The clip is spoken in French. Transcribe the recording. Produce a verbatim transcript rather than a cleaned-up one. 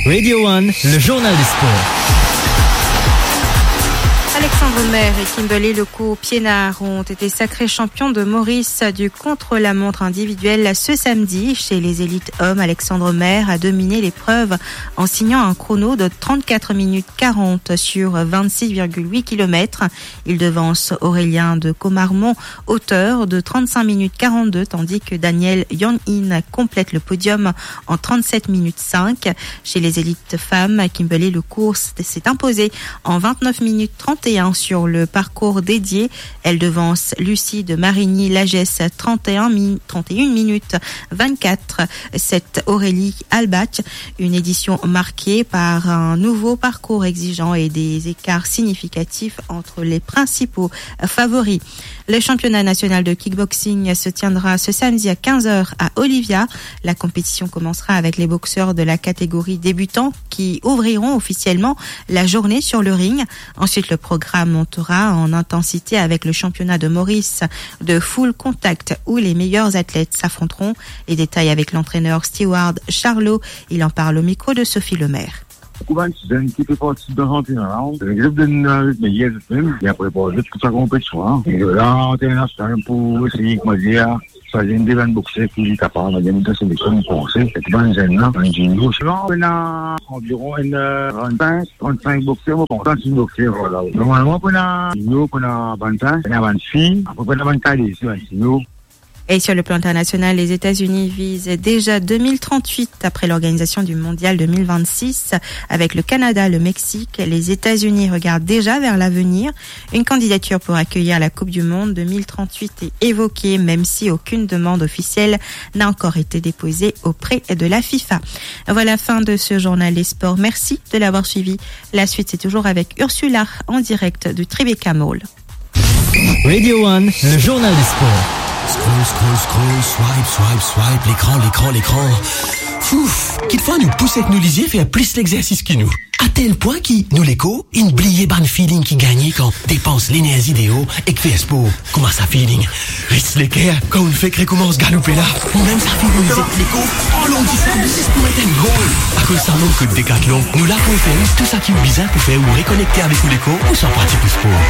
Radio One, le journal des sports. Alexandre Maire et Kimberly Lecaux-Piénard ont été sacrés champions de Maurice du contre-la-montre individuel ce samedi. Chez les élites hommes, Alexandre Maire a dominé l'épreuve en signant un chrono de trente-quatre minutes quarante sur vingt-six virgule huit kilomètres. Il devance Aurélien de Comarmont, auteur de trente-cinq minutes quarante-deux, tandis que Daniel Yon-In complète le podium en trente-sept minutes cinq. Chez les élites femmes, Kimberly Lecaux s'est imposée en vingt-neuf minutes trente et un sur le parcours dédié. Elle devance Lucie de Marigny-Lagesse, trente et une minutes vingt-quatre. C'est Aurélie Albach, une édition marquée par un nouveau parcours exigeant et des écarts significatifs entre les principaux favoris. Le championnat national de kickboxing se tiendra ce samedi à quinze heures à Olivia. La compétition commencera avec les boxeurs de la catégorie débutant qui ouvriront officiellement la journée sur le ring. Ensuite, le programme montera en intensité avec le championnat de Maurice de full contact où les meilleurs athlètes s'affronteront. Les détails avec l'entraîneur Stewart Charlot. Il en parle au micro de Sophie Lemaire. C'est une qui fait partie d'un championnat. Le groupe de notre meilleur film, il a préparé toute sa compétition. Et là, on est national pour essayer de dire, ça vient de boxer, puis il est capable de faire des sélections pour penser. C'est pas une gêne, là. On a environ vingt-cinq, trente-cinq boxeurs, on a trente boxeurs, voilà. Normalement, on a on a vingt-cinq, on a vingt-six, après on a vingt-quatre ici, vingt-six. Et sur le plan international, les États-Unis visent déjà deux mille trente-huit après l'organisation du Mondial deux mille vingt-six. Avec le Canada, le Mexique, les États-Unis regardent déjà vers l'avenir. Une candidature pour accueillir la Coupe du Monde deux mille trente-huit est évoquée, même si aucune demande officielle n'a encore été déposée auprès de la FIFA. Voilà la fin de ce journal des sports. Merci de l'avoir suivi. La suite, c'est toujours avec Ursula en direct du Tribeca Mall. Radio One, le journal des sports. Scroll, scroll, scroll, swipe, swipe, swipe, l'écran, l'écran, l'écran. Fouf, qu'il faut nous pousser que nous lisiez faire plus l'exercice qui nous. À tel point qui, nous l'écho, une bliée ban feeling qui gagne quand dépense l'énergie idéaux et que fait sport. Comment ça feeling? Ritz l'équerre, quand on fait que recommence galoper là. Ou même ça fait nous l'écho. Oh l'on dit ça, c'est pour être un goal. À cause ça manque de décathlon. Nous là pour faire tout ça qui est bizarre pour faire ou reconnecter avec nous l'écho ou sans pratique du sport.